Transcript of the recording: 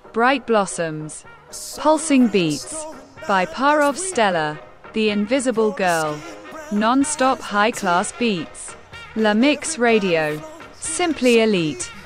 Bright Blossoms. Pulsing Beats by Parov Stella. The Invisible Girl. Non-stop high-class beats. La Mix Radio. Simply elite.